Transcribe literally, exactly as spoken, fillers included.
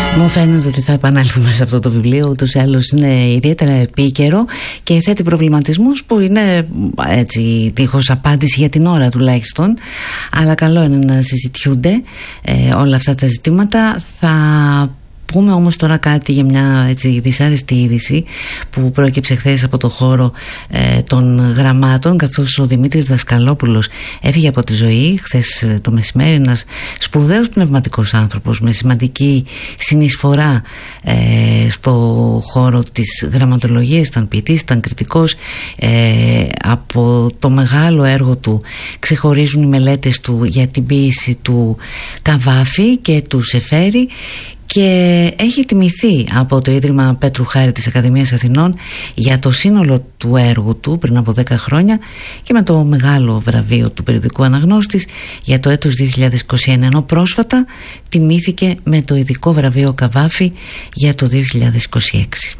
Μου φαίνεται ότι θα επανέλθουμε σε αυτό το βιβλίο, ούτως ή άλλως είναι ιδιαίτερα επίκαιρο και θέτει προβληματισμούς που είναι έτσι δίχως απάντηση για την ώρα τουλάχιστον, αλλά καλό είναι να συζητιούνται ε, όλα αυτά τα ζητήματα. Θα πούμε όμως τώρα κάτι για μια έτσι δυσάρεστη είδηση που πρόκειψε χθες από το χώρο ε, των γραμμάτων, καθώς ο Δημήτρης Δασκαλόπουλος έφυγε από τη ζωή χθες ε, το μεσημέρι. Ένας σπουδαίος πνευματικός άνθρωπος με σημαντική συνεισφορά ε, στο χώρο της γραμματολογίας, ήταν ποιητής, ήταν κριτικός. ε, από το μεγάλο έργο του ξεχωρίζουν οι μελέτες του για την ποίηση του Καβάφη και του Σεφέρη, και έχει τιμηθεί από το Ίδρυμα Πέτρου Χάρη της Ακαδημίας Αθηνών για το σύνολο του έργου του πριν από δέκα χρόνια και με το μεγάλο βραβείο του περιοδικού Αναγνώστης για το έτος δύο χιλιάδες είκοσι ένα, ενώ πρόσφατα τιμήθηκε με το ειδικό βραβείο Καβάφη για το δύο χιλιάδες είκοσι έξι.